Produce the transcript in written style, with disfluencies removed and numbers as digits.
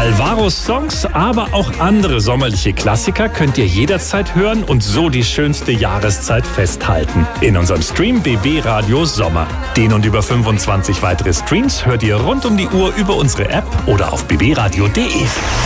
Alvaros Songs, aber auch andere sommerliche Klassiker könnt ihr jederzeit hören und so die schönste Jahreszeit festhalten. In unserem Stream BB Radio Sommer. Den und über 25 weitere Streams hört ihr rund um die Uhr über unsere App oder auf bbradio.de.